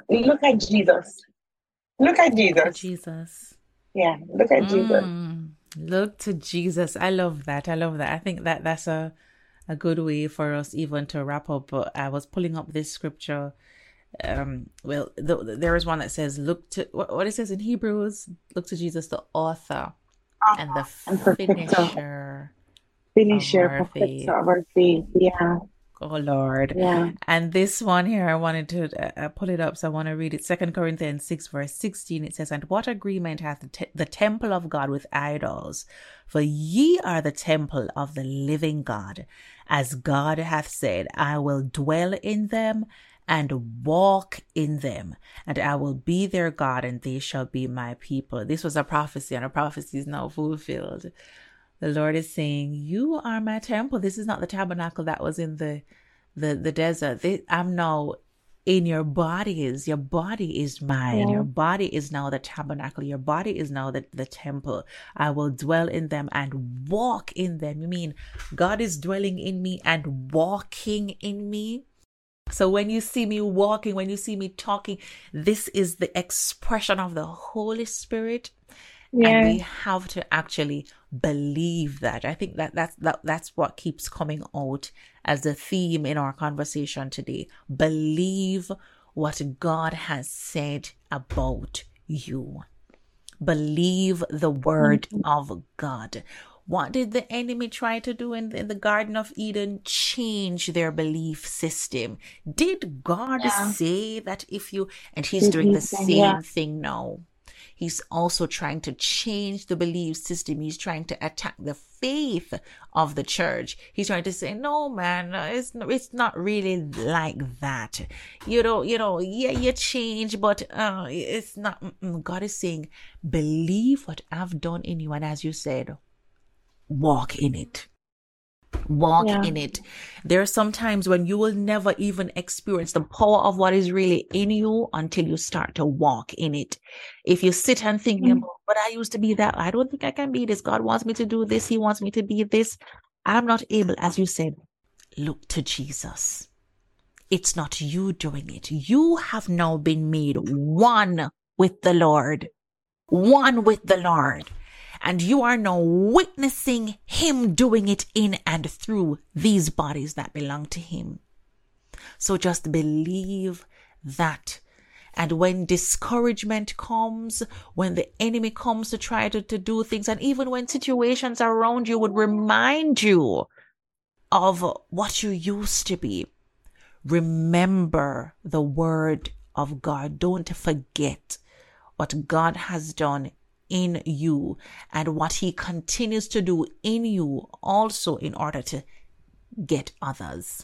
look at Jesus. Look at Look to Jesus. Jesus. Yeah, look at Jesus. Look to Jesus. I love that. I love that. I think that that's a good way for us even to wrap up. But I was pulling up this scripture. There is one that says, "Look to what it says in Hebrews. Look to Jesus, the author and the And perfecter, finisher of finisher, our perfecter faith." of our faith. Yeah, Oh Lord. yeah. And this one here, I wanted to pull it up. So I want to read it. 2 Corinthians 6 verse 16. It says, "And what agreement hath the temple of God with idols? For ye are the temple of the living God. As God hath said, I will dwell in them and walk in them, and I will be their God, and they shall be my people." This was a prophecy, and a prophecy is now fulfilled. The Lord is saying, "You are my temple." This is not the tabernacle that was in the desert. I'm now in your bodies. Your body is mine. Yeah. Your body is now the tabernacle. Your body is now the temple. I will dwell in them and walk in them. You mean God is dwelling in me and walking in me? So when you see me walking, when you see me talking, this is the expression of the Holy Spirit, and Yeah. we have to actually believe that. I think that's what keeps coming out as a theme in our conversation today. Believe what God has said about you. Believe the word Mhm. of God. What did the enemy try to do in the Garden of Eden? Change their belief system. Did God Yeah. say that if you, and he's doing the Believe them. Yeah. same thing now. He's also trying to change the belief system. He's trying to attack the faith of the church. He's trying to say, no, man, it's not really like that. Yeah, you change, but it's not. God is saying, believe what I've done in you. And as you said, walk in it. Walk Yeah. in it. There are some times when you will never even experience the power of what is really in you until you start to walk in it. If you sit and think, Mhm. but I used to be that, I don't think I can be this. God wants me to do this. He wants me to be this. I'm not able, as you said, look to Jesus. It's not you doing it. You have now been made one with the Lord. One with the Lord. And you are now witnessing him doing it in and through these bodies that belong to him. So just believe that. And when discouragement comes, when the enemy comes to try to do things, and even when situations around you would remind you of what you used to be, remember the word of God. Don't forget what God has done in you and what he continues to do in you also in order to get others.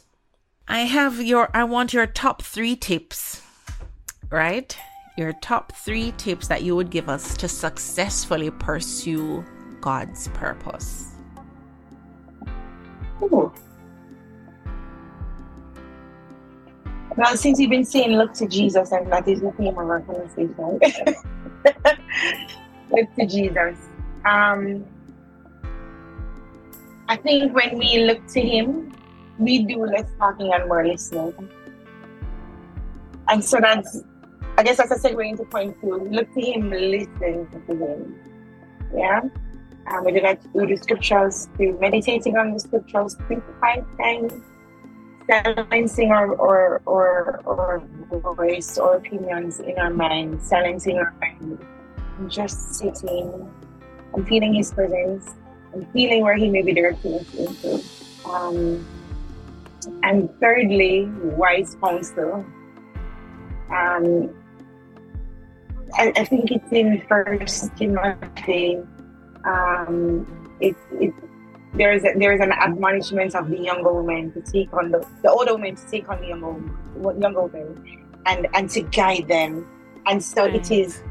I want your top 3 tips, right? Your top 3 tips that you would give us to successfully pursue God's purpose. Ooh. Well, since you've been saying look to Jesus, and that is the theme of our conversation. Look to Jesus. I think when we look to him, we do less talking and more listening. And so I guess that's a segue into point 2. Look to him, listen to him. Yeah. We do that through the scriptures, through meditating on the scriptures, through quiet time, silencing our voice or opinions in our mind, silencing our mind, and just sitting and feeling his presence and feeling where he may be directing us into. And thirdly, wise counsel. I think it's in First Timothy. There is an admonishment of the younger women to take on the older women to take on the younger women and to guide them. And so Right.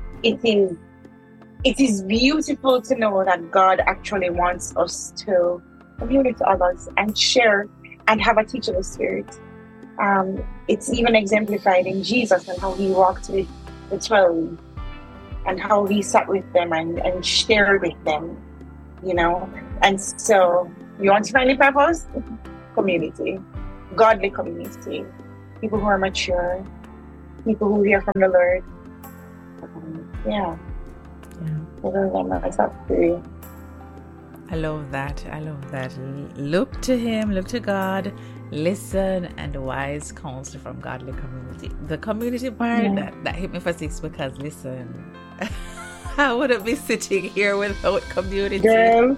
it is beautiful to know that God actually wants us to communicate to others and share and have a teachable spirit. It's even exemplified in Jesus and how he walked with the 12 and how he sat with them and shared with them, And so you want to find a purpose? Community, godly community, people who are mature, people who hear from the Lord. Yeah. That's up to you. I love that. I love that. Look to Him, look to God, listen, and wise counsel from godly community. The community part, that hit me for six, because listen, I wouldn't be sitting here without community. Girl.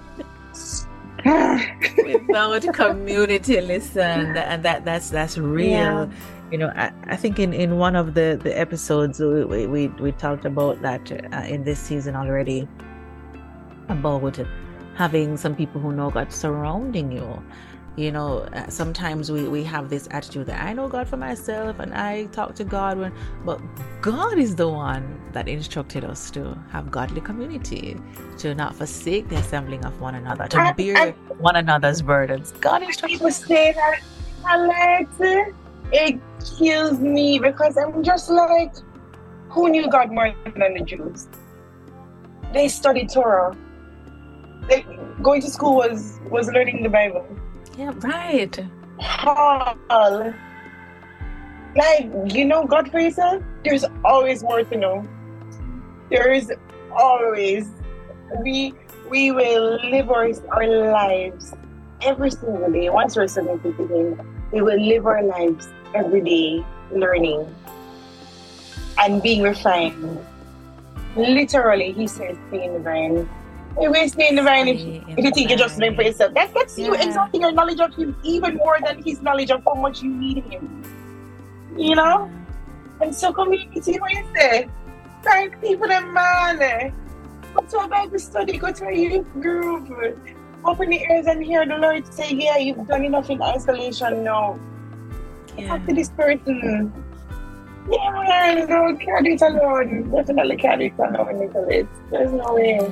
Without community, listen, and that's real. Yeah. You know, I think in one of the episodes we talked about that in this season already, about having some people who know God surrounding you. You know, sometimes we have this attitude that I know God for myself and I talk to God, but God is the one that instructed us to have godly community, to not forsake the assembling of one another, to bear one another's burdens. God instructed people say that, Alex, it kills me, because I'm just like, who knew God more than the Jews? They studied Torah. Going to school was learning the Bible. Yeah, right. Paul, like, you know God for yourself? There's always more to know. There is always. We will live our lives every single day. Once we're submitted to Him, we will live our lives every day learning and being refined. Literally, He says, stay in the vine. You will stay in the vine if you think you're just living for yourself. That's you exalting your knowledge of Him even more than His knowledge of how much you need Him. You know? And so community, what you say? Thank people, them man. Go to a Bible study, go to a youth group. Open the ears and hear the Lord say, yeah, you've done enough in isolation now. Talk to this person. Yeah, man, don't carry it alone. Definitely carry it alone, Nicholas. There's no way.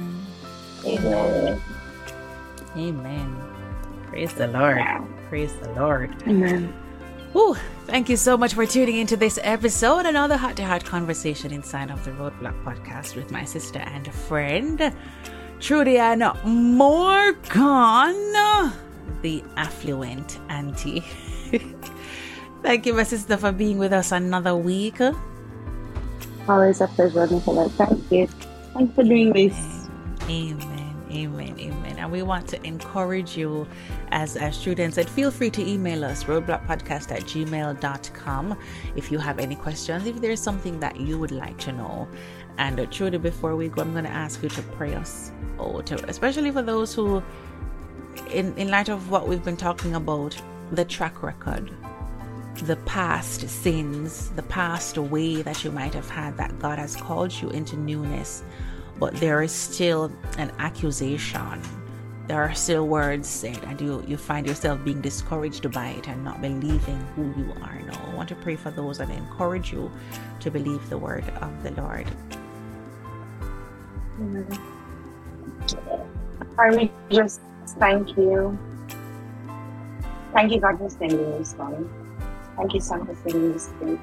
Amen. Praise the Lord. Praise the Lord. Amen. Ooh, thank you so much for tuning into this episode, another heart-to-heart conversation inside of the Roadblock Podcast with my sister and friend, Trudy-Ann Morgan, the affluent auntie. Thank you, my sister, for being with us another week. Always a pleasure, Nicola. Thank you. Thanks for doing this. Amen. And we want to encourage you, as students, and feel free to email us, roadblockpodcast@gmail.com, if you have any questions, if there's something that you would like to know. And Trudy, before we go, I'm going to ask you to pray us out, especially for those who, in light of what we've been talking about, the track record, the past sins, the past way that you might have had, that God has called you into newness, but there is still an accusation. There are still words said, and you find yourself being discouraged by it and not believing who you are now. I want to pray for those and encourage you to believe the word of the Lord. I just thank you. Thank you, God, for sending this one. Thank you, Son, for sending this spirit.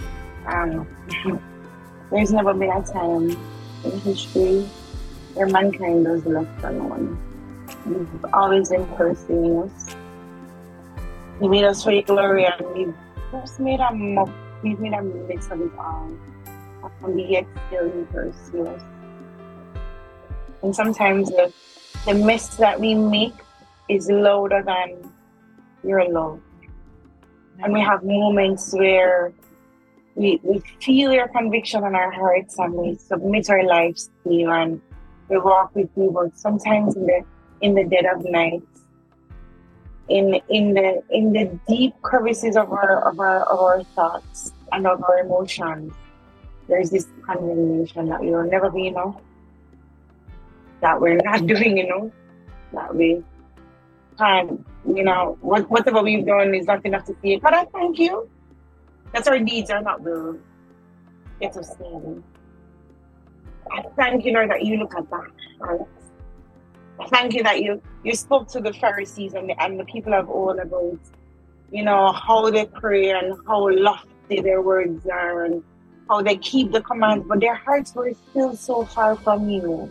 There's never been a time in history where mankind was left alone. You've always been pursuing us. You made us for your glory, and we've just made a muck. We've made a mix of it all. And yet still you pursue us. And sometimes the mess that we make is louder than your love. And we have moments where we feel your conviction in our hearts and we submit our lives to you and we walk with you, but sometimes in the dead of night, in the deep crevices of our thoughts and of our emotions, there's this condemnation that we will never be enough, that we're not doing enough, that we can't, whatever we've done is not enough to see it. But I thank you that our deeds are not will get us seen. I thank you, Lord, that you look at that. Right? I thank you that you spoke to the Pharisees and the people of old about, how they pray and how lofty their words are and how they keep the commands, but their hearts were still so far from you.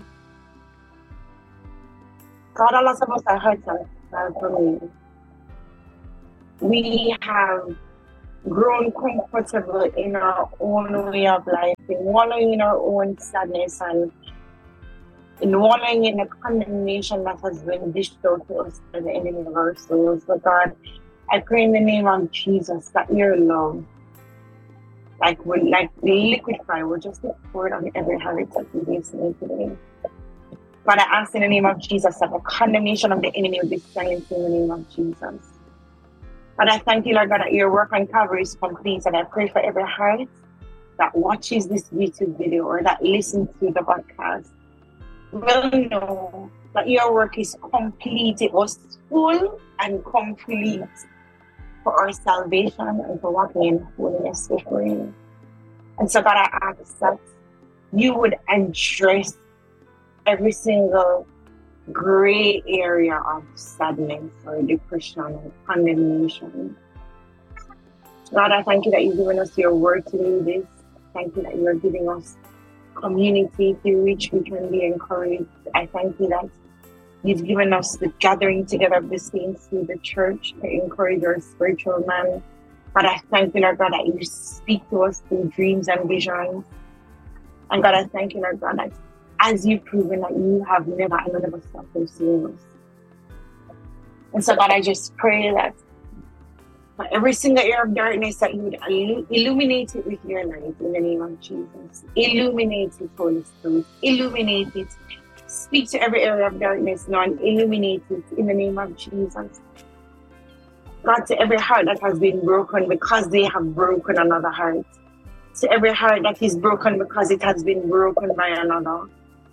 God, a lot of us, our hearts are far from you. We have grown comfortable in our own way of life, in wallowing in our own sadness and in wallowing in the condemnation that has been dished out to us by the enemy of our souls. But God, I pray in the name of Jesus that your love, like liquid fire, will just be poured on every heart that we listening today. God, I ask in the name of Jesus that the condemnation of the enemy will be silenced in the name of Jesus. And I thank you, Lord God, that your work on Calvary is complete. And I pray for every heart that watches this YouTube video or that listens to the podcast will know that your work is complete. It was full and complete for our salvation and for walking in holiness before you. And so, God, I ask that you would address every single gray area of sadness or depression or condemnation. God, I thank you that you've given us your word to do this. Thank you that you are giving us community through which we can be encouraged. I thank you that you've given us the gathering together of the saints through the church to encourage our spiritual man. God, I thank you, Lord God, that you speak to us through dreams and visions. And God, I thank you, Lord God, that as you've proven that you have never and will never stop pursuing us. And so, God, I just pray that for every single area of darkness that you would illuminate it with your light in the name of Jesus. Illuminate it, Holy Spirit. Illuminate it. Speak to every area of darkness now and illuminate it in the name of Jesus. God, to every heart that has been broken because they have broken another heart. To every heart that is broken because it has been broken by another.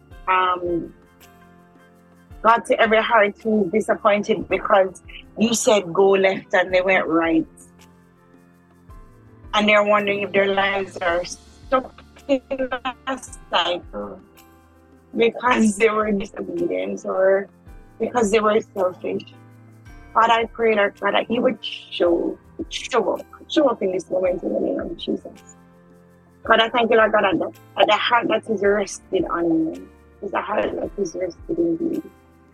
God, to every heart who is disappointed because you said go left and they went right. And they're wondering if their lives are stuck in a cycle because they were disobedient or because they were selfish. God, I pray, Lord God, that you would show up in this moment in the name of Jesus. God, I thank you, Lord God, that the heart that is rested on you is a heart that is rested in you.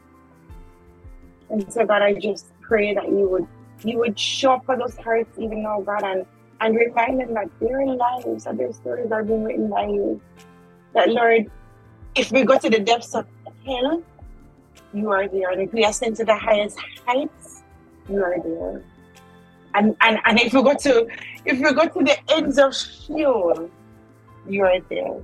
And so, God, I just pray that you would show up for those hearts even now, God, and remind them that their lives and their stories are being written by you. That, Lord, if we go to the depths of hell, you are there. And if we ascend to the highest heights, you are there. And if we go to the ends of Sheol, you are there.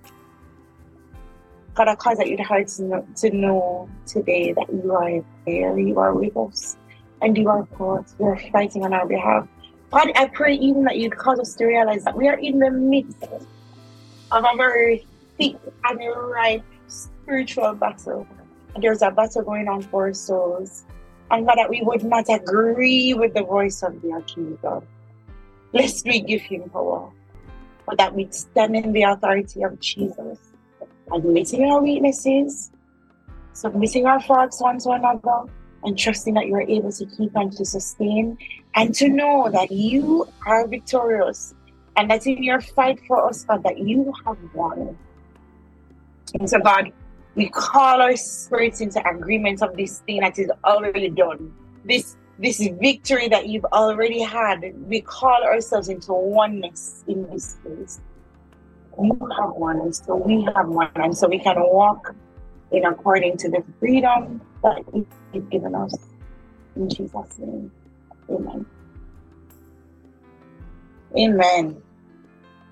God, I cause that your hearts to know today that you are there, you are with us, and you are for us. You are fighting on our behalf. God, I pray even that you'd cause us to realize that we are in the midst of a very thick and ripe spiritual battle. And there's a battle going on for our souls. And God, that we would not agree with the voice of the accuser, lest we give him power, but that we'd stand in the authority of Jesus, admitting our weaknesses, submitting our faults one to another, and trusting that you are able to keep and to sustain, and to know that you are victorious, and that in your fight for us, God, that you have won. And so, God, we call our spirits into agreement of this thing that is already done. This victory that you've already had, we call ourselves into oneness in this place. You have won, and so we have won, and so we can walk in according to the freedom that you've given us. In Jesus' name, amen. Amen.